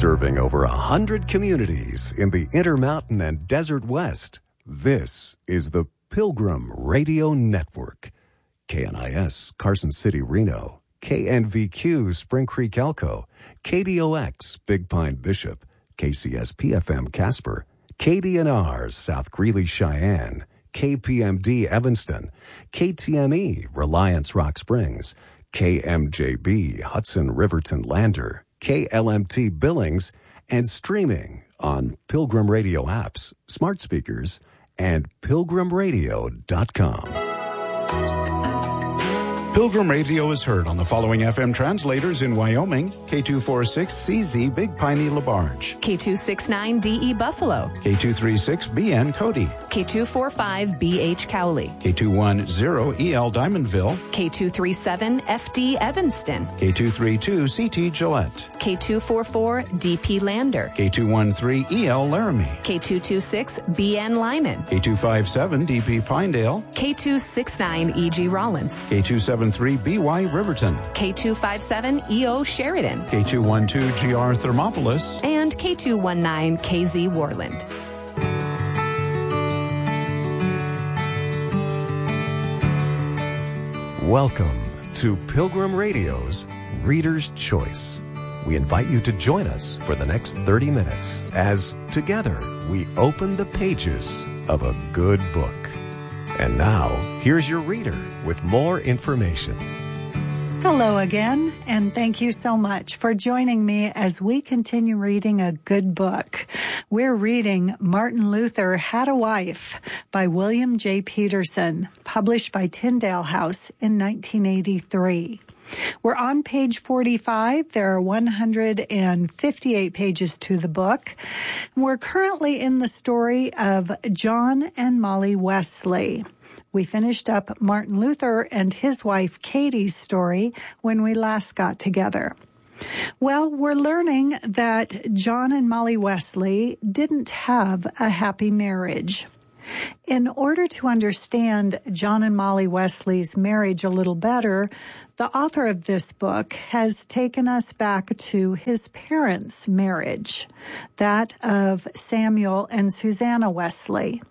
Serving over 100 communities in the Intermountain and Desert West, this is the Pilgrim Radio Network. KNIS, Carson City, Reno. KNVQ, Spring Creek, Elko. KDOX, Big Pine, Bishop. KCSP-FM, Casper. KDNR, South Greeley, Cheyenne. KPMD, Evanston. KTME, Reliance, Rock Springs. KMJB, Hudson, Riverton, Lander. KLMT Billings, and streaming on Pilgrim Radio apps, smart speakers, and pilgrimradio.com. Pilgrim Radio is heard on the following FM translators in Wyoming: K246CZ Big Piney LaBarge, K269DE Buffalo, K236BN Cody, K245BH Cowley, K210EL Diamondville, K237FD Evanston, K232CT Gillette, K244DP Lander, K213EL Laramie, K226BN Lyman, K257DP Pinedale, K269EG Rollins, K273BY Riverton, K257EO Sheridan, K212GR Thermopolis, and K219KZ Worland. Welcome to Pilgrim Radio's Reader's Choice. We invite you to join us for the next 30 minutes as together we open the pages of a good book. And now, here's your reader with more information. Hello again, and thank you so much for joining me as we continue reading a good book. We're reading Martin Luther Had a Wife by William J. Peterson, published by Tyndale House in 1983. We're on page 45. There are 158 pages to the book. We're currently in the story of John and Molly Wesley. We finished up Martin Luther and his wife Katie's story when we last got together. Well, we're learning that John and Molly Wesley didn't have a happy marriage. In order to understand John and Molly Wesley's marriage a little better, the author of this book has taken us back to his parents' marriage, that of Samuel and Susanna Wesley.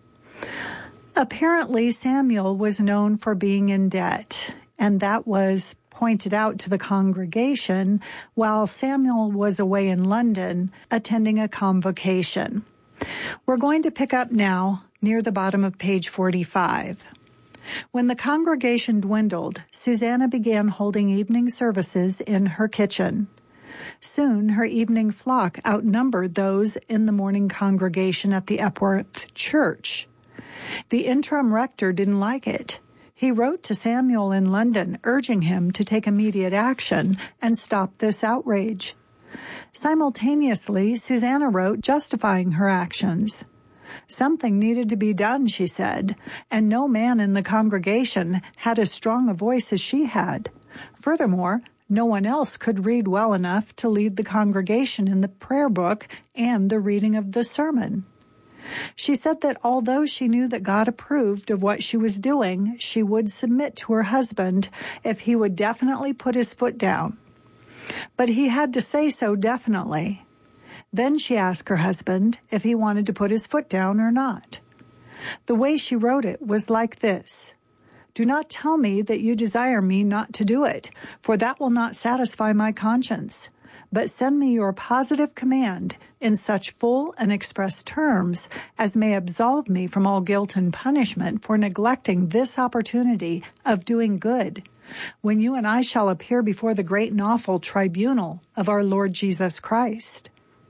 Apparently, Samuel was known for being in debt, and that was pointed out to the congregation while Samuel was away in London attending a convocation. We're going to pick up now near the bottom of page 45. When the congregation dwindled, Susanna began holding evening services in her kitchen. Soon her evening flock outnumbered those in the morning congregation at the Epworth Church. The interim rector didn't like it. He wrote to Samuel in London, urging him to take immediate action and stop this outrage. Simultaneously, Susanna wrote justifying her actions. Something needed to be done, she said, and no man in the congregation had as strong a voice as she had. Furthermore, no one else could read well enough to lead the congregation in the prayer book and the reading of the sermon. She said that although she knew that God approved of what she was doing, she would submit to her husband if he would definitely put his foot down. But he had to say so definitely. Then she asked her husband if he wanted to put his foot down or not. The way she wrote it was like this: "Do not tell me that you desire me not to do it, for that will not satisfy my conscience. But send me your positive command in such full and express terms as may absolve me from all guilt and punishment for neglecting this opportunity of doing good, when you and I shall appear before the great and awful tribunal of our Lord Jesus Christ."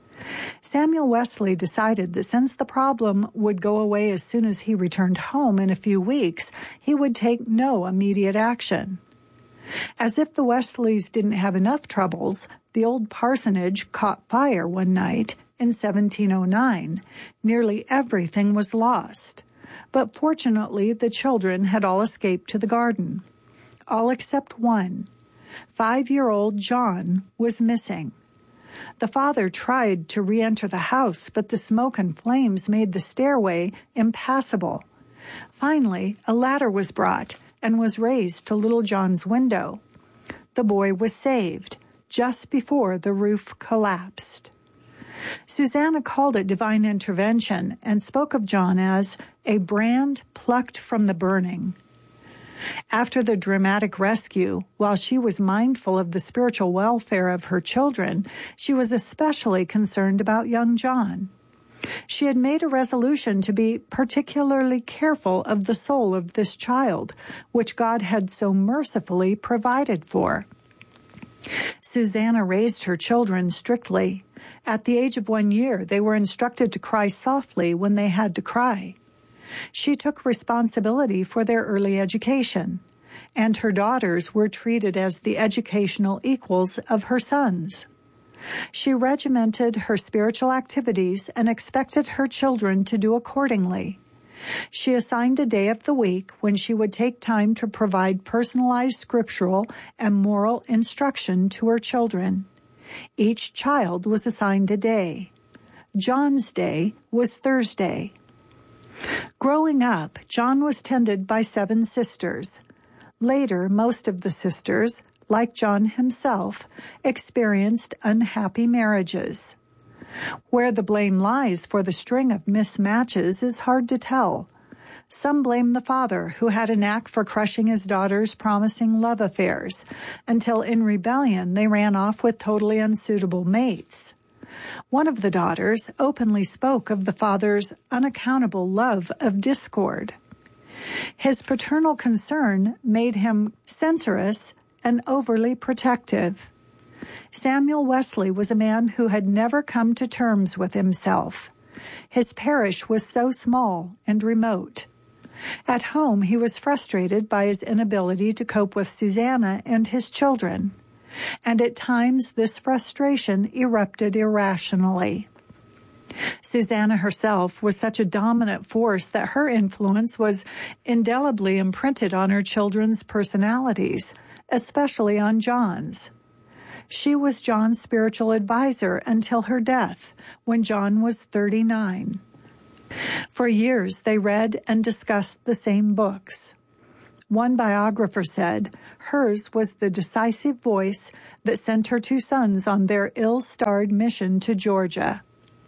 Samuel Wesley decided that since the problem would go away as soon as he returned home in a few weeks, he would take no immediate action. As if the Wesleys didn't have enough troubles, the old parsonage caught fire one night in 1709. Nearly everything was lost, but fortunately the children had all escaped to the garden. All except one. 5-year-old John was missing. The father tried to re-enter the house, but the smoke and flames made the stairway impassable. Finally, a ladder was brought and was raised to little John's window. The boy was saved just before the roof collapsed. Susanna called it divine intervention and spoke of John as a brand plucked from the burning. After the dramatic rescue, while she was mindful of the spiritual welfare of her children, she was especially concerned about young John. She had made a resolution to be particularly careful of the soul of this child, which God had so mercifully provided for. Susanna raised her children strictly. At the age of 1 year, they were instructed to cry softly when they had to cry. She took responsibility for their early education, and her daughters were treated as the educational equals of her sons. She regimented her spiritual activities and expected her children to do accordingly. She assigned a day of the week when she would take time to provide personalized scriptural and moral instruction to her children. Each child was assigned a day. John's day was Thursday. Growing up, John was tended by 7 sisters. Later, most of the sisters, like John himself, experienced unhappy marriages. Where the blame lies for the string of mismatches is hard to tell. Some blame the father, who had a knack for crushing his daughters' promising love affairs, until in rebellion they ran off with totally unsuitable mates. One of the daughters openly spoke of the father's unaccountable love of discord. His paternal concern made him censorious and overly protective. Samuel Wesley was a man who had never come to terms with himself. His parish was so small and remote. At home, he was frustrated by his inability to cope with Susanna and his children, and at times this frustration erupted irrationally. Susanna herself was such a dominant force that her influence was indelibly imprinted on her children's personalities, especially on John's. She was John's spiritual advisor until her death, when John was 39. For years, they read and discussed the same books. One biographer said hers was the decisive voice that sent her 2 sons on their ill-starred mission to Georgia.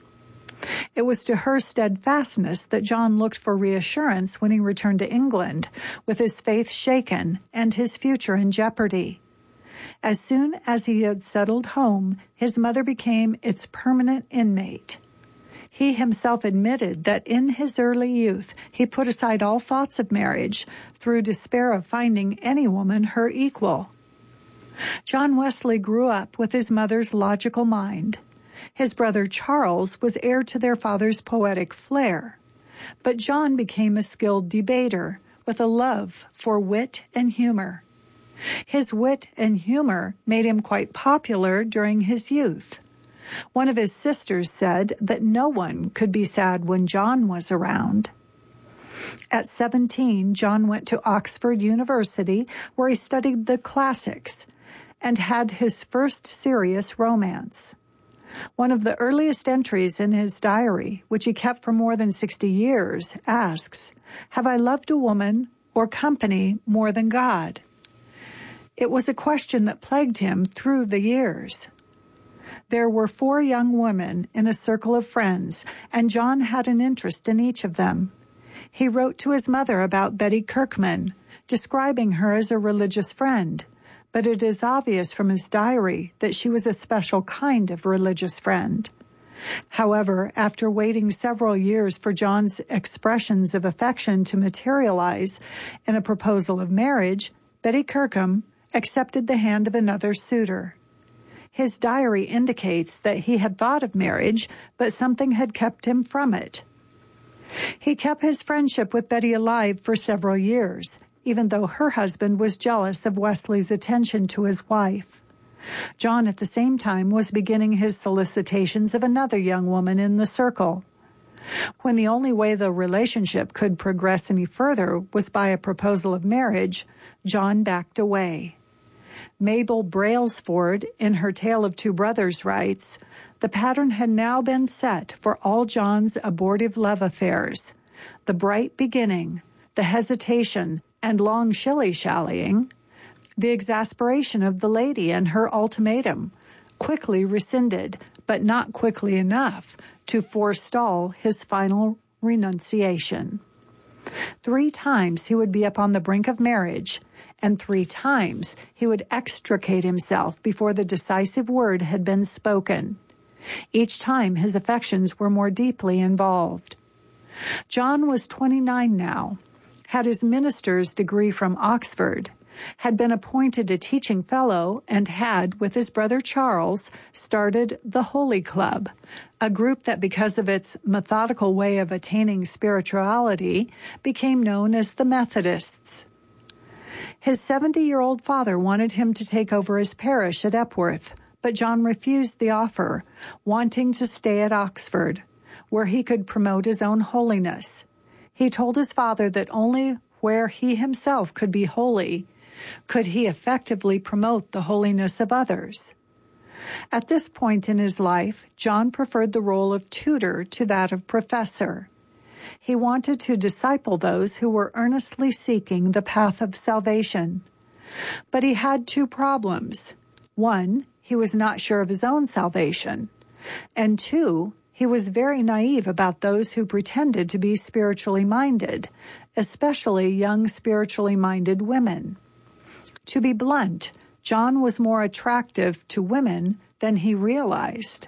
It was to her steadfastness that John looked for reassurance when he returned to England, with his faith shaken and his future in jeopardy. As soon as he had settled home, his mother became its permanent inmate. He himself admitted that in his early youth he put aside all thoughts of marriage through despair of finding any woman her equal. John Wesley grew up with his mother's logical mind. His brother Charles was heir to their father's poetic flair, but John became a skilled debater with a love for wit and humor. His wit and humor made him quite popular during his youth. One of his sisters said that no one could be sad when John was around. At 17, John went to Oxford University, where he studied the classics and had his first serious romance. One of the earliest entries in his diary, which he kept for more than 60 years, asks, "Have I loved a woman or company more than God?" It was a question that plagued him through the years. There were 4 young women in a circle of friends, and John had an interest in each of them. He wrote to his mother about Betty Kirkman, describing her as a religious friend, but it is obvious from his diary that she was a special kind of religious friend. However, after waiting several years for John's expressions of affection to materialize in a proposal of marriage, Betty Kirkham accepted the hand of another suitor. His diary indicates that he had thought of marriage, but something had kept him from it. He kept his friendship with Betty alive for several years, even though her husband was jealous of Wesley's attention to his wife. John, at the same time, was beginning his solicitations of another young woman in the circle. When the only way the relationship could progress any further was by a proposal of marriage, John backed away. Mabel Brailsford, in her Tale of Two Brothers, writes, "The pattern had now been set for all John's abortive love affairs. The bright beginning, the hesitation and long shilly-shallying, the exasperation of the lady and her ultimatum, quickly rescinded but not quickly enough to forestall his final renunciation. 3 times he would be upon the brink of marriage, and 3 times he would extricate himself before the decisive word had been spoken. Each time his affections were more deeply involved. John was 29 now, had his minister's degree from Oxford, had been appointed a teaching fellow, and had, with his brother Charles, started the Holy Club, a group that, because of its methodical way of attaining spirituality, became known as the Methodists. His 70-year-old father wanted him to take over his parish at Epworth, but John refused the offer, wanting to stay at Oxford, where he could promote his own holiness. He told his father that only where he himself could be holy could he effectively promote the holiness of others. At this point in his life, John preferred the role of tutor to that of professor. He wanted to disciple those who were earnestly seeking the path of salvation. But he had 2 problems. 1, he was not sure of his own salvation. And 2, he was very naive about those who pretended to be spiritually minded, especially young spiritually minded women. To be blunt, John was more attractive to women than he realized.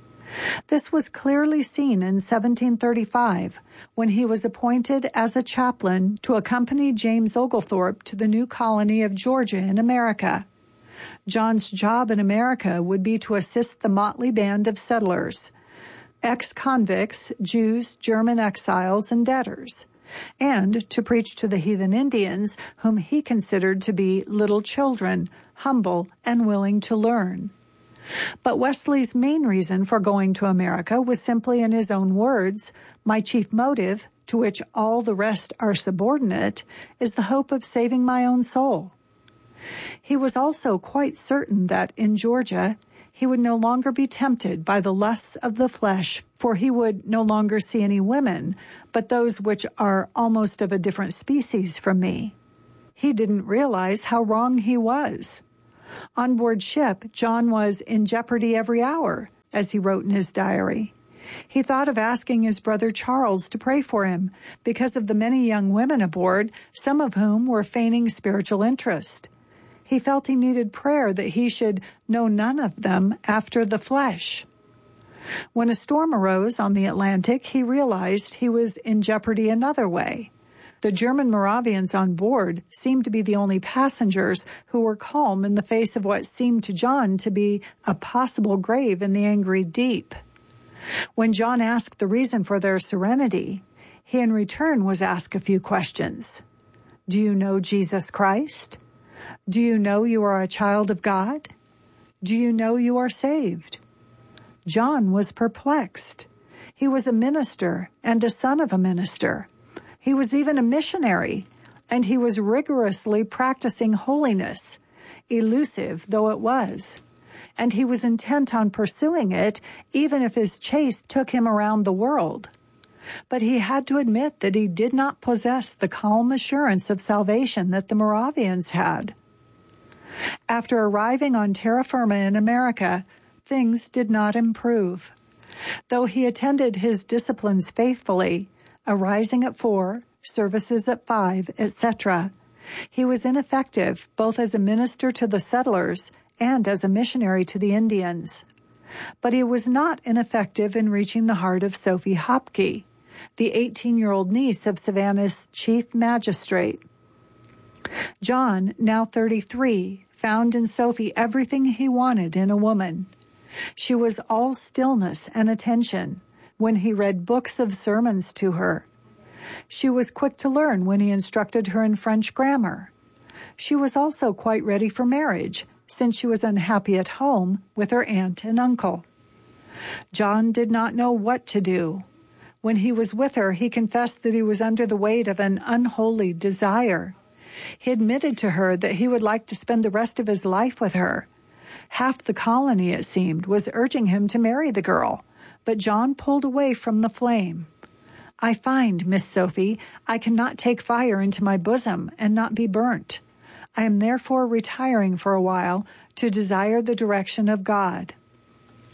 This was clearly seen in 1735, when he was appointed as a chaplain to accompany James Oglethorpe to the new colony of Georgia in America. John's job in America would be to assist the motley band of settlers, ex-convicts, Jews, German exiles, and debtors, and to preach to the heathen Indians, whom he considered to be little children, humble and willing to learn. But Wesley's main reason for going to America was simply, in his own words, "My chief motive, to which all the rest are subordinate, is the hope of saving my own soul." He was also quite certain that in Georgia he would no longer be tempted by the lusts of the flesh, for he would no longer see any women, but those which are almost of a different species from me. He didn't realize how wrong he was. On board ship, John was in jeopardy every hour, as he wrote in his diary. He thought of asking his brother Charles to pray for him because of the many young women aboard, some of whom were feigning spiritual interest. He felt he needed prayer that he should know none of them after the flesh. When a storm arose on the Atlantic, he realized he was in jeopardy another way. The German Moravians on board seemed to be the only passengers who were calm in the face of what seemed to John to be a possible grave in the angry deep. When John asked the reason for their serenity, he in return was asked a few questions. Do you know Jesus Christ? Do you know you are a child of God? Do you know you are saved? John was perplexed. He was a minister and a son of a minister. He was even a missionary, and he was rigorously practicing holiness, elusive though it was. And he was intent on pursuing it, even if his chase took him around the world. But he had to admit that he did not possess the calm assurance of salvation that the Moravians had. After arriving on terra firma in America, things did not improve. Though he attended his disciplines faithfully, arising at 4, services at 5, etc., he was ineffective both as a minister to the settlers and as a missionary to the Indians. But he was not ineffective in reaching the heart of Sophie Hopke, the 18-year-old niece of Savannah's chief magistrate. John, now 33, found in Sophie everything he wanted in a woman. She was all stillness and attention when he read books of sermons to her. She was quick to learn when he instructed her in French grammar. She was also quite ready for marriage, since she was unhappy at home with her aunt and uncle. John did not know what to do. When he was with her, he confessed that he was under the weight of an unholy desire. He admitted to her that he would like to spend the rest of his life with her. Half the colony, it seemed, was urging him to marry the girl, but John pulled away from the flame. "I find, Miss Sophie, I cannot take fire into my bosom and not be burnt. I am therefore retiring for a while to desire the direction of God."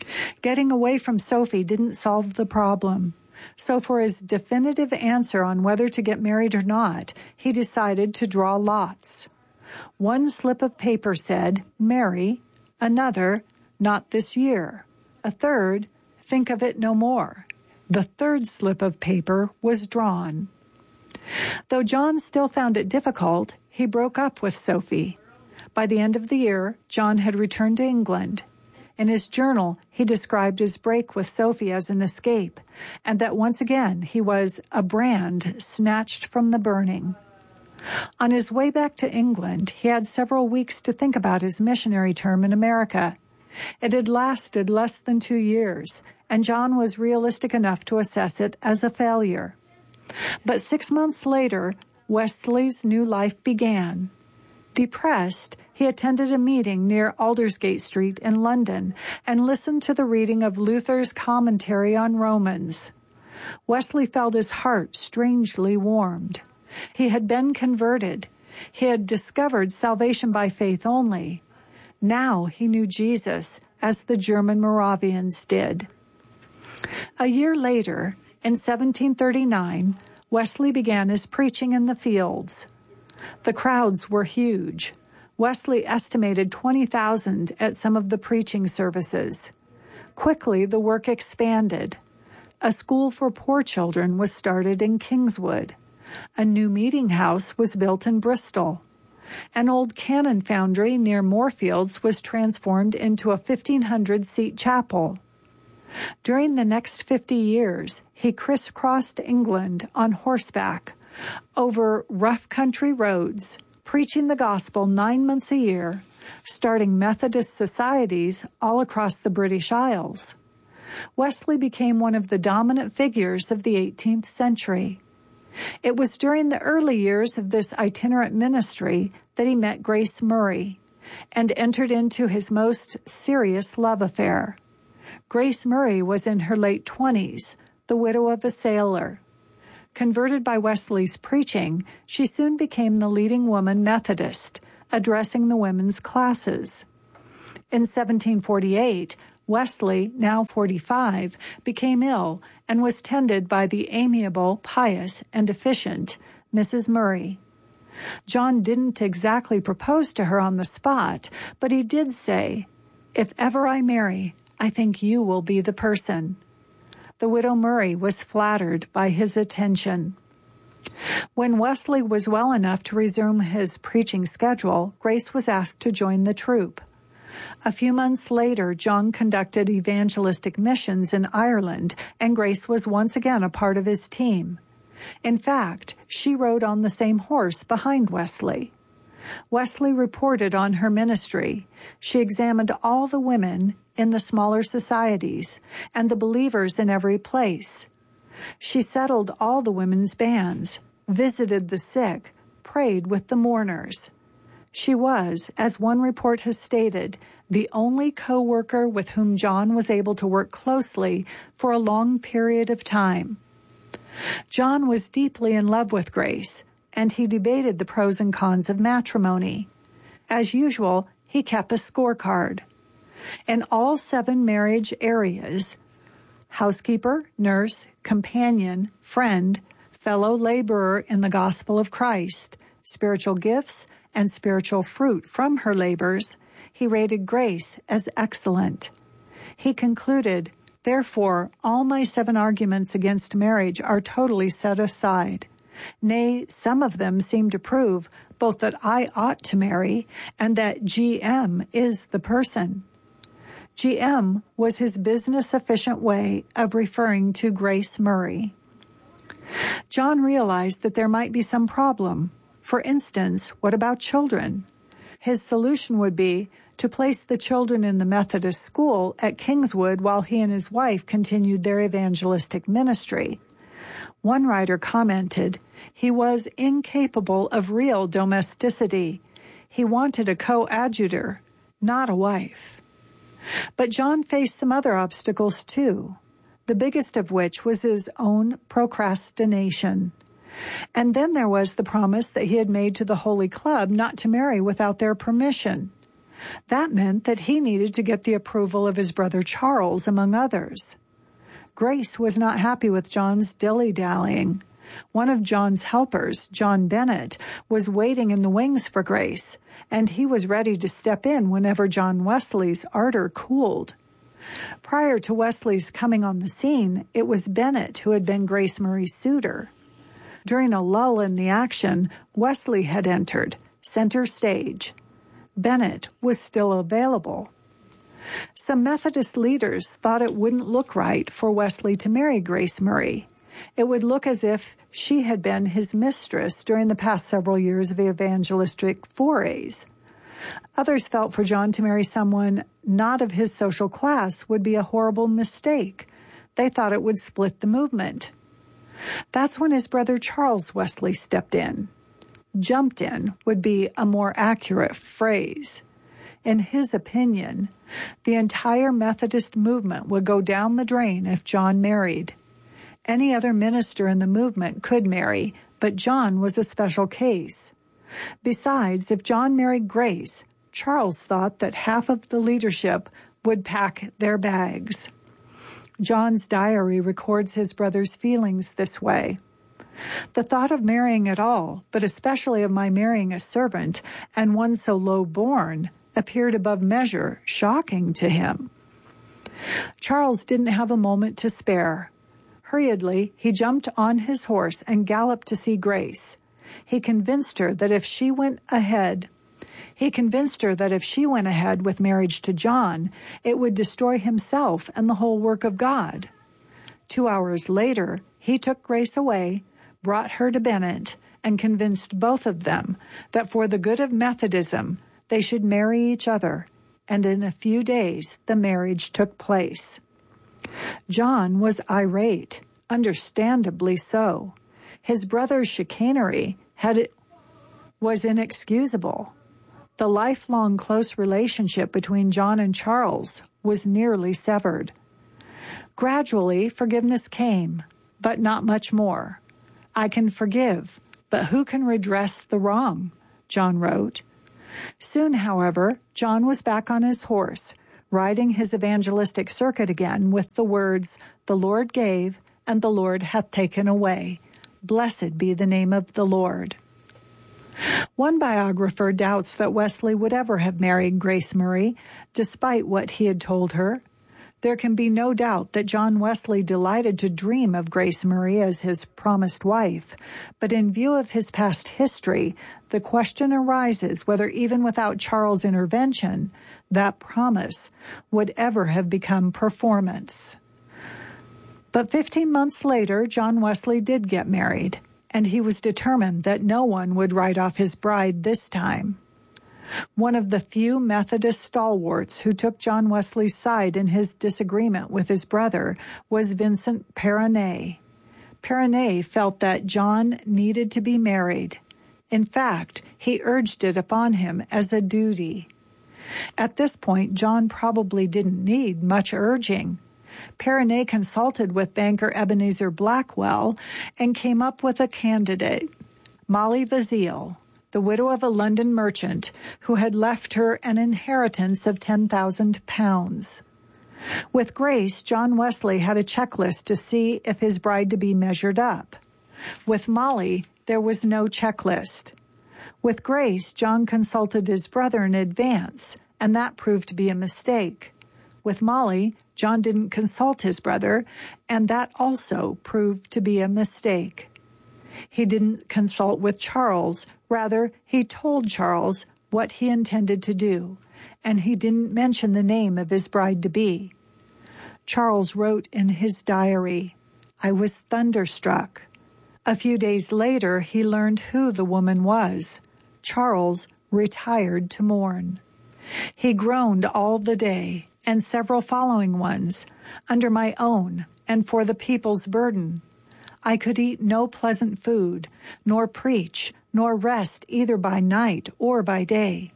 Getting away from Sophie didn't solve the problem. So for his definitive answer on whether to get married or not, he decided to draw lots. One slip of paper said, "Marry," another, "Not this year," a third, "Think of it no more." The third slip of paper was drawn. Though John still found it difficult, he broke up with Sophie. By the end of the year, John had returned to England. In his journal, he described his break with Sophie as an escape, and that once again he was a brand snatched from the burning. On his way back to England, he had several weeks to think about his missionary term in America. It had lasted less than 2 years, and John was realistic enough to assess it as a failure. But 6 months later, Wesley's new life began. Depressed, he attended a meeting near Aldersgate Street in London and listened to the reading of Luther's commentary on Romans. Wesley felt his heart strangely warmed. He had been converted. He had discovered salvation by faith only. Now he knew Jesus as the German Moravians did. A year later, in 1739, Wesley began his preaching in the fields. The crowds were huge. Wesley estimated 20,000 at some of the preaching services. Quickly, the work expanded. A school for poor children was started in Kingswood. A new meeting house was built in Bristol. An old cannon foundry near Moorfields was transformed into a 1,500-seat chapel. During the next 50 years, he crisscrossed England on horseback, over rough country roads, preaching the gospel 9 months a year, starting Methodist societies all across the British Isles. Wesley became one of the dominant figures of the 18th century. It was during the early years of this itinerant ministry that he met Grace Murray and entered into his most serious love affair. Grace Murray was in her late 20s, the widow of a sailor. Converted by Wesley's preaching, she soon became the leading woman Methodist, addressing the women's classes. In 1748, Wesley, now 45, became ill and was tended by the amiable, pious, and efficient Mrs. Murray. John didn't exactly propose to her on the spot, but he did say, "If ever I marry, I think you will be the person." The widow Murray was flattered by his attention. When Wesley was well enough to resume his preaching schedule, Grace was asked to join the troupe. A few months later, John conducted evangelistic missions in Ireland, and Grace was once again a part of his team. In fact, she rode on the same horse behind Wesley. Wesley reported on her ministry. She examined all the women in the smaller societies and the believers in every place. She settled all the women's bands, visited the sick, prayed with the mourners. She was, as one report has stated, the only co-worker with whom John was able to work closely for a long period of time. John was deeply in love with Grace, and he debated the pros and cons of matrimony. As usual, he kept a scorecard. In all 7 marriage areas, housekeeper, nurse, companion, friend, fellow laborer in the gospel of Christ, spiritual gifts, and spiritual fruit from her labors, he rated Grace as excellent. He concluded, "Therefore, all my 7 arguments against marriage are totally set aside. Nay, some of them seem to prove both that I ought to marry and that GM is the person." GM was his business-efficient way of referring to Grace Murray. John realized that there might be some problem. For instance, what about children? His solution would be to place the children in the Methodist school at Kingswood while he and his wife continued their evangelistic ministry. One writer commented, "He was incapable of real domesticity. He wanted a coadjutor, not a wife." But John faced some other obstacles too, the biggest of which was his own procrastination. And then there was the promise that he had made to the Holy Club not to marry without their permission. That meant that he needed to get the approval of his brother Charles, among others. Grace was not happy with John's dilly-dallying. One of John's helpers, John Bennett, was waiting in the wings for Grace, and he was ready to step in whenever John Wesley's ardor cooled. Prior to Wesley's coming on the scene, it was Bennett who had been Grace Murray's suitor. During a lull in the action, Wesley had entered, center stage. Bennett was still available. Some Methodist leaders thought it wouldn't look right for Wesley to marry Grace Murray. It would look as if she had been his mistress during the past several years of evangelistic forays. Others felt for John to marry someone not of his social class would be a horrible mistake. They thought it would split the movement. That's when his brother Charles Wesley stepped in. Jumped in would be a more accurate phrase. In his opinion, the entire Methodist movement would go down the drain if John married. Any other minister in the movement could marry, but John was a special case. Besides, if John married Grace, Charles thought that half of the leadership would pack their bags. John's diary records his brother's feelings this way. The thought of marrying at all, but especially of my marrying a servant, and one so low-born, appeared above measure shocking to him. Charles didn't have a moment to spare. Hurriedly, he jumped on his horse and galloped to see Grace. He convinced her that if she went ahead with marriage to John, it would destroy himself and the whole work of God. 2 hours later, he took Grace away, brought her to Bennett, and convinced both of them that for the good of Methodism, they should marry each other, and in a few days the marriage took place. John was irate, understandably so. His brother's chicanery was inexcusable. The lifelong close relationship between John and Charles was nearly severed. Gradually, forgiveness came, but not much more. I can forgive, but who can redress the wrong? John wrote. Soon, however, John was back on his horse, riding his evangelistic circuit again with the words, "The Lord gave, and the Lord hath taken away. Blessed be the name of the Lord." One biographer doubts that Wesley would ever have married Grace Murray, despite what he had told her. There can be no doubt that John Wesley delighted to dream of Grace Murray as his promised wife, but in view of his past history, the question arises whether even without Charles' intervention, that promise would ever have become performance. But 15 months later, John Wesley did get married, and he was determined that no one would write off his bride this time. One of the few Methodist stalwarts who took John Wesley's side in his disagreement with his brother was Vincent Perronnet. Perronnet felt that John needed to be married. In fact, he urged it upon him as a duty. At this point, John probably didn't need much urging. Perronnet consulted with banker Ebenezer Blackwell and came up with a candidate, Molly Vazeille, the widow of a London merchant who had left her an inheritance of £10,000. With Grace, John Wesley had a checklist to see if his bride-to-be measured up. With Molly, there was no checklist. With Grace, John consulted his brother in advance, and that proved to be a mistake. With Molly, John didn't consult his brother, and that also proved to be a mistake. He didn't consult with Charles. Rather, he told Charles what he intended to do, and he didn't mention the name of his bride-to-be. Charles wrote in his diary, "I was thunderstruck." A few days later, he learned who the woman was. Charles retired to mourn. He groaned all the day, and several following ones, under my own and for the people's burden. I could eat no pleasant food, nor preach, nor rest either by night or by day.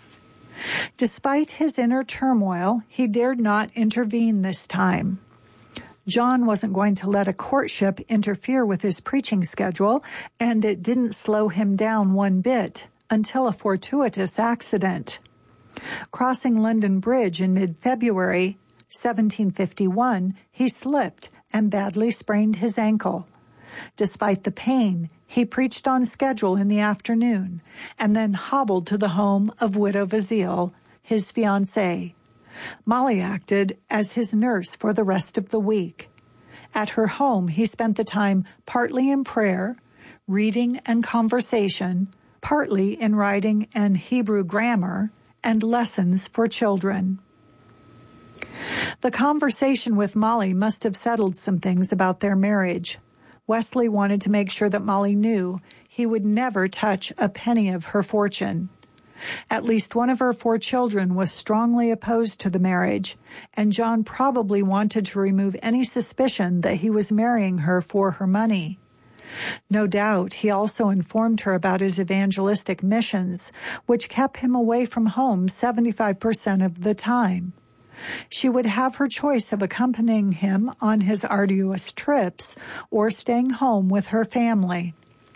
Despite his inner turmoil, he dared not intervene this time. John wasn't going to let a courtship interfere with his preaching schedule, and it didn't slow him down one bit until a fortuitous accident. Crossing London Bridge in mid-February 1751, he slipped and badly sprained his ankle. Despite the pain, he preached on schedule in the afternoon and then hobbled to the home of Widow Vazeille, his fiancée. Molly acted as his nurse for the rest of the week. At her home, he spent the time partly in prayer, reading and conversation, partly in writing and Hebrew grammar, and lessons for children. The conversation with Molly must have settled some things about their marriage. Wesley wanted to make sure that Molly knew he would never touch a penny of her fortune. At least one of her 4 children was strongly opposed to the marriage, and John probably wanted to remove any suspicion that he was marrying her for her money. No doubt he also informed her about his evangelistic missions, which kept him away from home 75% of the time. She would have her choice of accompanying him on his arduous trips or staying home with her family.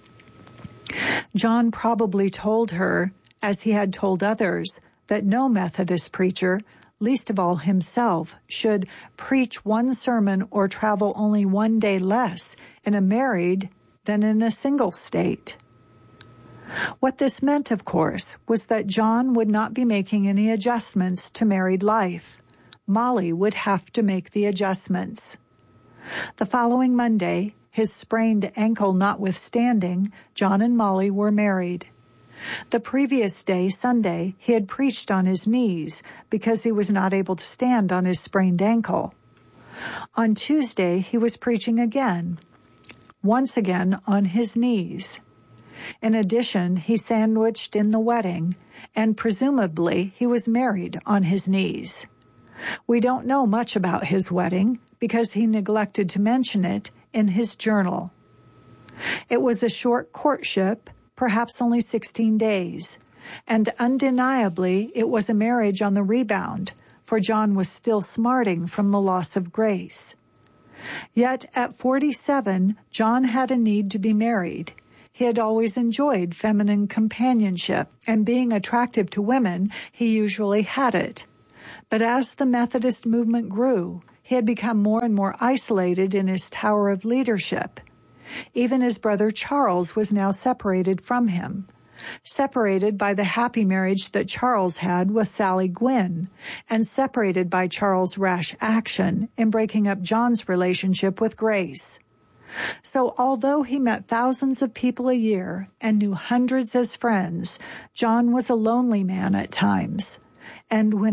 John probably told her, as he had told others, that no Methodist preacher, least of all himself, should preach one sermon or travel only 1 day less in a married than in a single state. What this meant, of course, was that John would not be making any adjustments to married life. Molly would have to make the adjustments. The following Monday, his sprained ankle notwithstanding, John and Molly were married. The previous day, Sunday, he had preached on his knees because he was not able to stand on his sprained ankle. On Tuesday, he was preaching again, once again on his knees. In addition, he sandwiched in the wedding, and presumably he was married on his knees. We don't know much about his wedding because he neglected to mention it in his journal. It was a short courtship, perhaps only 16 days, and undeniably it was a marriage on the rebound, for John was still smarting from the loss of Grace. Yet at 47, John had a need to be married. He had always enjoyed feminine companionship, and being attractive to women, he usually had it. But as the Methodist movement grew, he had become more and more isolated in his tower of leadership. Even his brother Charles was now separated from him, separated by the happy marriage that Charles had with Sally Gwynn, and separated by Charles' rash action in breaking up John's relationship with Grace. So although he met thousands of people a year and knew hundreds as friends, John was a lonely man at times. And when